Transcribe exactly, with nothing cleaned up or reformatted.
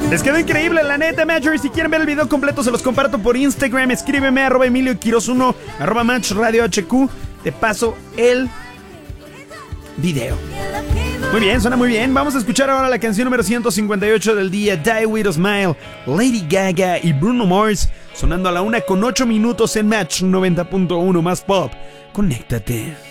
Les quedó increíble, la neta, Matchers. Si quieren ver el video completo, se los comparto por Instagram. Escríbeme, arroba Emilio Quiroz uno, arroba Match Radio H Q. Te paso el video. Muy bien, suena muy bien. Vamos a escuchar ahora la canción número ciento cincuenta y ocho del día, Die With A Smile, Lady Gaga y Bruno Mars, sonando a la una con ocho minutos en Match noventa punto uno más pop. Conéctate.